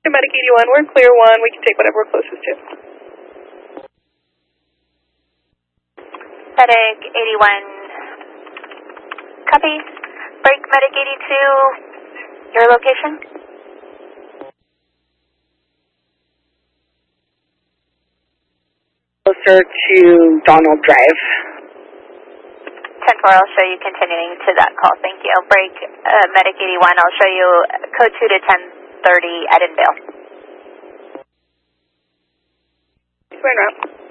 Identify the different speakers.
Speaker 1: Medic 81, we're clear 1. We can take whatever we're closest to.
Speaker 2: Medic 81, copy. Break Medic 82, your location?
Speaker 3: Closer to Donald Drive.
Speaker 2: 10-4, I'll show you continuing to that call. Thank you. Break Medic 81, I'll show you code 2 to 1030 Edenvale.
Speaker 1: We're en route.